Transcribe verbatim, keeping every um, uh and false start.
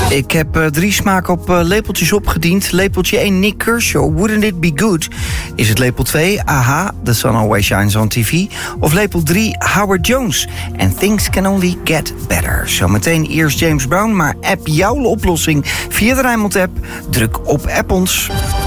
Ik heb uh, drie smaken op uh, lepeltjes opgediend. Lepeltje één, Nick Kershaw, Wouldn't It Be Good? Is het lepel twee, Aha, The Sun Always Shines on T V? Of lepel drie, Howard Jones, And Things Can Only Get Better? Zometeen eerst James Brown, maar app jouw oplossing via de Rijnmond-app. Druk op App ons.